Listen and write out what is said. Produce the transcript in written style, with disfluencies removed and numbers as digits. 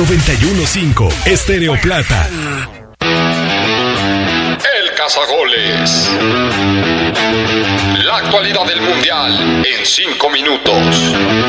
91.5 Estéreo Plata. El Cazagoles. La actualidad del Mundial en 5 minutos.